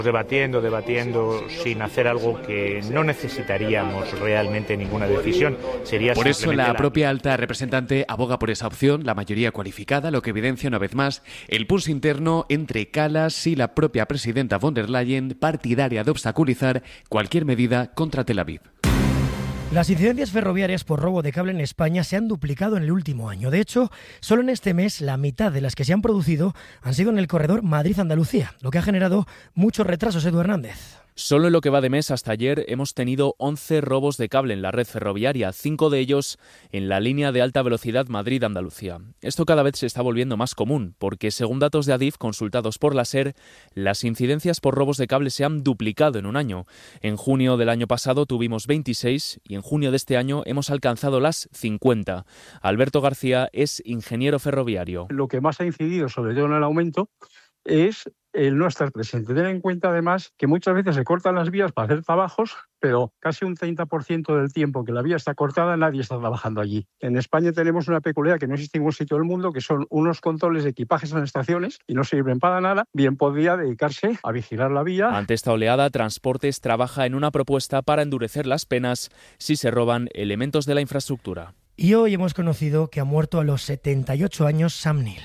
Debatiendo sin hacer algo que no necesitaríamos realmente ninguna decisión. Sería por eso la propia alta representante aboga por esa opción, la mayoría cualificada, lo que evidencia una vez más el pulso interno entre Kallas y la propia presidenta von der Leyen, partidaria de obstaculizar cualquier medida contra Tel Aviv. Las incidencias ferroviarias por robo de cable en España se han duplicado en el último año. De hecho, solo en este mes la mitad de las que se han producido han sido en el corredor Madrid-Andalucía, lo que ha generado muchos retrasos. Edu Hernández. Solo en lo que va de mes hasta ayer hemos tenido 11 robos de cable en la red ferroviaria, 5 de ellos en la línea de alta velocidad Madrid-Andalucía. Esto cada vez se está volviendo más común, porque según datos de Adif consultados por la SER, las incidencias por robos de cable se han duplicado en un año. En junio del año pasado tuvimos 26 y en junio de este año hemos alcanzado las 50. Alberto García es ingeniero ferroviario. Lo que más ha incidido, sobre todo en el aumento, es el no estar presente. Ten en cuenta además que muchas veces se cortan las vías para hacer trabajos, pero casi un 30% del tiempo que la vía está cortada nadie está trabajando allí. En España tenemos una peculiaridad que no existe en ningún sitio del mundo, que son unos controles de equipajes en estaciones y no sirven para nada. Bien podría dedicarse a vigilar la vía. Ante esta oleada, Transportes trabaja en una propuesta para endurecer las penas si se roban elementos de la infraestructura. Y hoy hemos conocido que ha muerto a los 78 años Sam Neill.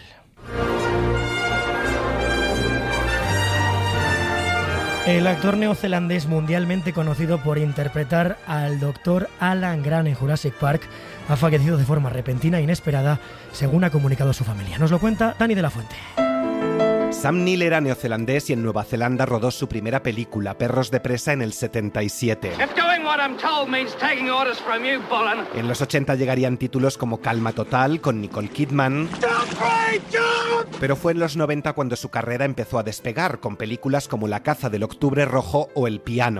El actor neozelandés mundialmente conocido por interpretar al Dr. Alan Grant en Jurassic Park ha fallecido de forma repentina e inesperada, según ha comunicado su familia. Nos lo cuenta Dani de la Fuente. Sam Neill era neozelandés y en Nueva Zelanda rodó su primera película, Perros de presa, en el 77. En los 80 llegarían títulos como Calma Total, con Nicole Kidman. Pero fue en los 90 cuando su carrera empezó a despegar, con películas como La caza del Octubre Rojo o El piano.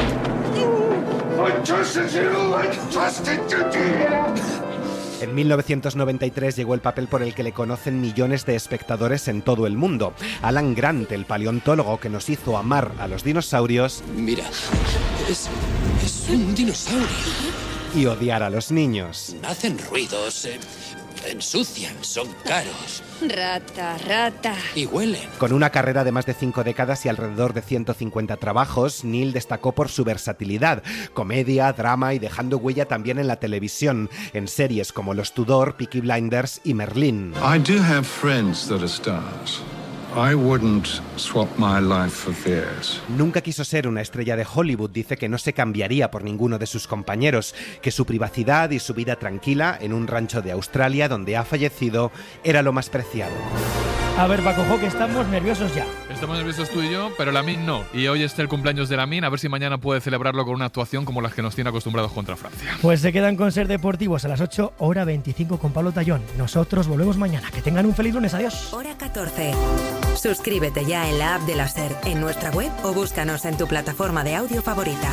En 1993 llegó el papel por el que le conocen millones de espectadores en todo el mundo. Alan Grant, el paleontólogo que nos hizo amar a los dinosaurios. Mira, es un dinosaurio. Y odiar a los niños. Hacen ruidos, ensucian, son caros. Rata, rata. Y huelen. Con una carrera de más de 5 décadas y alrededor de 150 trabajos, Neill destacó por su versatilidad, comedia, drama y dejando huella también en la televisión, en series como Los Tudor, Peaky Blinders y Merlín. I do have friends that are stars. I wouldn't swap my life for theirs. Nunca quiso ser una estrella de Hollywood, dice que no se cambiaría por ninguno de sus compañeros, que su privacidad y su vida tranquila en un rancho de Australia donde ha fallecido era lo más preciado. A ver, Paco, que estamos nerviosos ya. Estamos nerviosos tú y yo, pero Lamine no. Y hoy es el cumpleaños de Lamine, a ver si mañana puede celebrarlo con una actuación como las que nos tiene acostumbrados contra Francia. Pues se quedan con Ser Deportivos a las 8:25 con Pablo Tallón. Nosotros volvemos mañana. Que tengan un feliz lunes. Adiós. Hora 14. Suscríbete ya en la app de la SER, en nuestra web o búscanos en tu plataforma de audio favorita.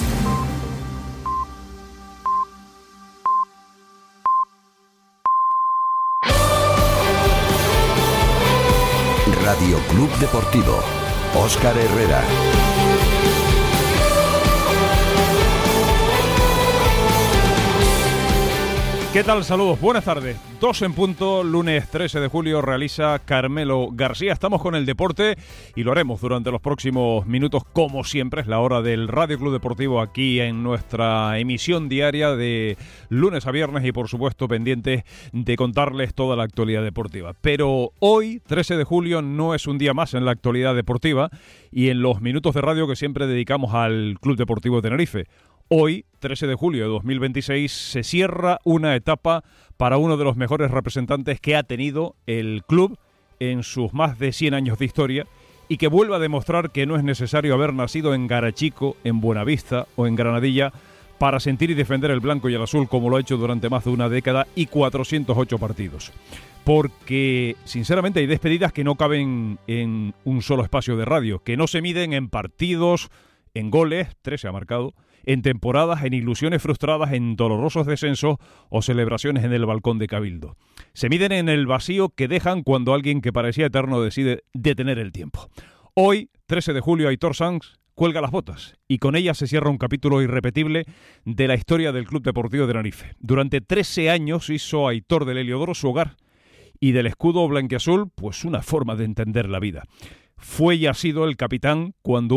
Radio Club Deportivo. Óscar Herrera. ¿Qué tal? Saludos, buenas tardes. 2 en punto, lunes 13 de julio, realiza Carmelo García. Estamos con el deporte y lo haremos durante los próximos minutos, como siempre. Es la hora del Radio Club Deportivo aquí en nuestra emisión diaria de lunes a viernes y, por supuesto, pendientes de contarles toda la actualidad deportiva. Pero hoy, 13 de julio, no es un día más en la actualidad deportiva y en los minutos de radio que siempre dedicamos al Club Deportivo Tenerife. Hoy, 13 de julio de 2026, se cierra una etapa para uno de los mejores representantes que ha tenido el club en sus más de 100 años de historia y que vuelve a demostrar que no es necesario haber nacido en Garachico, en Buenavista o en Granadilla para sentir y defender el blanco y el azul como lo ha hecho durante más de una década y 408 partidos. Porque, sinceramente, hay despedidas que no caben en un solo espacio de radio, que no se miden en partidos, en goles, 13 ha marcado, en temporadas, en ilusiones frustradas, en dolorosos descensos o celebraciones en el balcón de Cabildo. Se miden en el vacío que dejan cuando alguien que parecía eterno decide detener el tiempo. Hoy, 13 de julio, Aitor Sanz cuelga las botas y con ella se cierra un capítulo irrepetible de la historia del Club Deportivo de Tenerife. Durante 13 años hizo Aitor del Heliodoro su hogar y del escudo blanquiazul pues una forma de entender la vida. fue y ha sido el capitán cuando